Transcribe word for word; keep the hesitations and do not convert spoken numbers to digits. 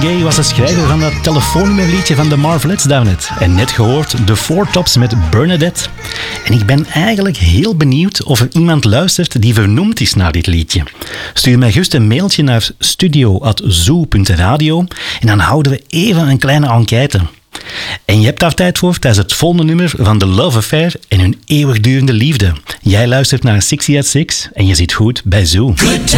Gaye was de schrijver van dat telefoonnummerliedje van de Marvelettes daarnet. En net gehoord de Four Tops met Bernadette. En ik ben eigenlijk heel benieuwd of er iemand luistert die vernoemd is naar dit liedje. Stuur mij gerust een mailtje naar studio at zoo punt radio en dan houden we even een kleine enquête. En je hebt daar tijd voor tijdens het volgende nummer van The Love Affair en hun eeuwigdurende liefde. Jij luistert naar Sixty at Six en je zit goed bij Zoo.